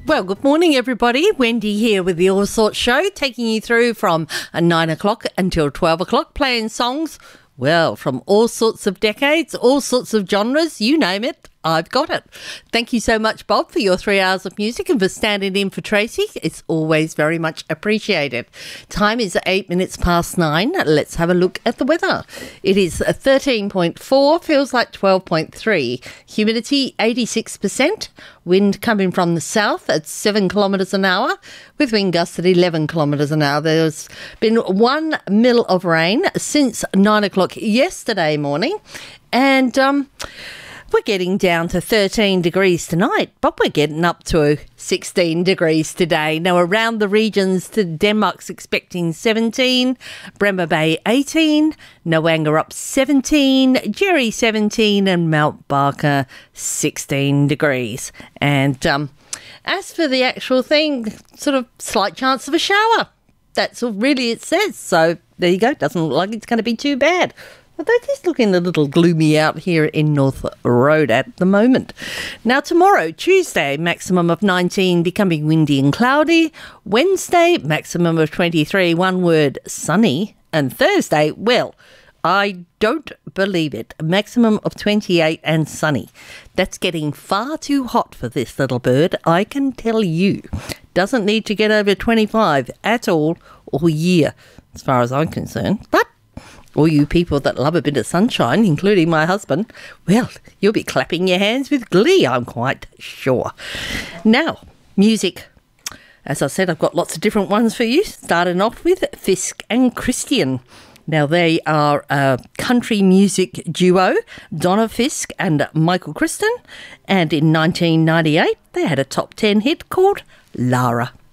Well, good morning, everybody. Wendy here with the All Sorts Show, taking you through from 9 o'clock until 12 o'clock, playing songs, well, from all sorts of decades, all sorts of genres, you name it. I've got it. Thank you so much, Bob, for your 3 hours of music and for standing in for Tracy. It's always very much appreciated. Time is 8 minutes past 9. Let's have a look at the weather. It is 13.4, feels like 12.3. Humidity 86%. Wind coming from the south at 7 kilometres an hour with wind gusts at 11 kilometres an hour. There's been 1 mil of rain since 9 o'clock yesterday morning, and we're getting down to 13 degrees tonight, but we're getting up to 16 degrees today. Now, around the regions, Denmark's expecting 17, Bremer Bay 18, Noanga up 17, Jerry 17, and Mount Barker 16 degrees. And as for the actual thing, sort of slight chance of a shower. That's all really it says. So there you go. Doesn't look like it's going to be too bad. Although it is looking a little gloomy out here in North Road at the moment. Now tomorrow, Tuesday, maximum of 19, becoming windy and cloudy. Wednesday, maximum of 23, one word, sunny. And Thursday, well, I don't believe it, maximum of 28 and sunny. That's getting far too hot for this little bird, I can tell you. Doesn't need to get over 25 at all year, as far as I'm concerned. But all you people that love a bit of sunshine, including my husband, well, you'll be clapping your hands with glee, I'm quite sure. Now, music. As I said, I've got lots of different ones for you, starting off with Fisk and Christian. Now, they are a country music duo, Donna Fisk and Michael Christian, and in 1998, they had a top 10 hit called Lara.